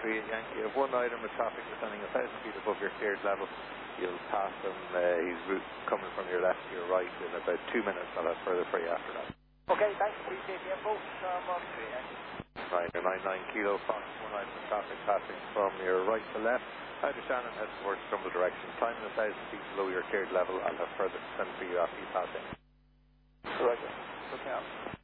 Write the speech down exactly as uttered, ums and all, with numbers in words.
three at Yankee. You have one item of traffic descending a thousand feet above your cleared level. You'll pass him, uh, he's route coming from your left to your right in about two minutes. I'll have further for you after that. Okay, thanks. Appreciate the info. Um, on three at Yankee. Ryanair nine nine Kilo Fox, one item of traffic passing from your right to left. Out of Shannon, head towards Trumbull direction. Climbing a thousand feet below your cleared level. I'll have further descent for you after you pass in. Right. Okay.